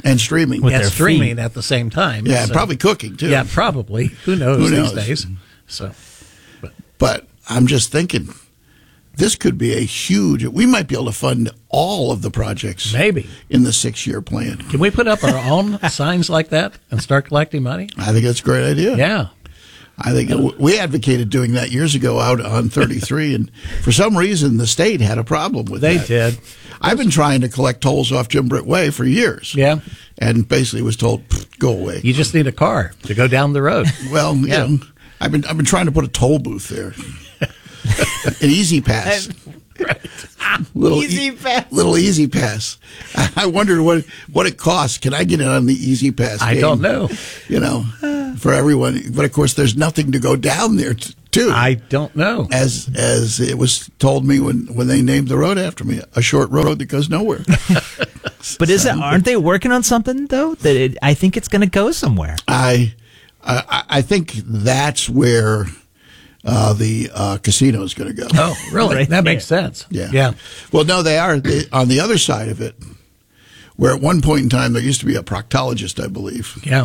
And streaming. with and their streaming feet. at the same time. Yeah, So- probably cooking, too. Yeah, probably. Who knows Who knows? these days? So, But I'm just thinking, this could be a huge. We might be able to fund all of the projects maybe. in the 6-year plan. Can we put up our own signs like that and start collecting money? I think that's a great idea. Yeah. I think we advocated doing that years ago out on 33, and for some reason the state had a problem with They that. did. I've been trying to collect tolls off Jim Britt Way for years. Yeah. And basically was told, go away. You just need a car to go down the road. Well, Yeah. you know, I've been trying to put a toll booth there. An Easy Pass. Little Easy Pass. I wondered what it costs. Can I get in on the Easy Pass I game? don't know. You know, for everyone. But of course, there's nothing to go down there to. I don't know. As it was told me when they named the road after me, a short road that goes nowhere. But aren't they working on something though? I think it's going to go somewhere. I think that's where the casino is going to go. Oh, really? Right. That makes sense. Yeah. Yeah. Well, no, they are on the other side of it, where at one point in time there used to be a proctologist, I believe. Yeah.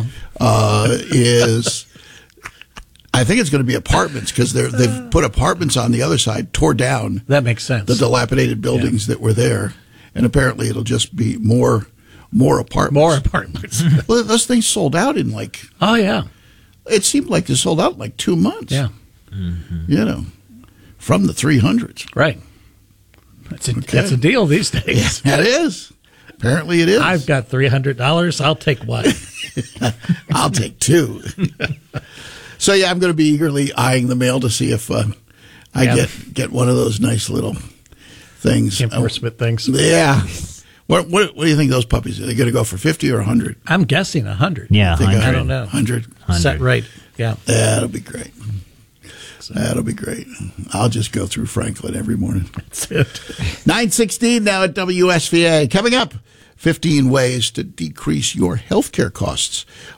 I think it's going to be apartments because they've put apartments on the other side, tore down That makes sense. the dilapidated buildings that were there, and apparently it'll just be more apartments. More apartments. Well, those things sold out in Oh, yeah. it seemed like they sold out in 2 months. Yeah. You know, from the 300s. Right. That's a deal these days. That is. Apparently it is. I've got $300. I'll take one. I'll take 2. So yeah, I'm going to be eagerly eyeing the mail to see if I get one of those nice little things. Enforcement things. Yeah. What do you think those puppies are? They going to go for 50 or 100? I'm guessing 100. Yeah, Think 100. I don't know. 100. Set rate. Yeah. That'll be great. That'll be great. I'll just go through Franklin every morning. That's it. 9:16 now at WSVA. Coming up, 15 ways to decrease your healthcare costs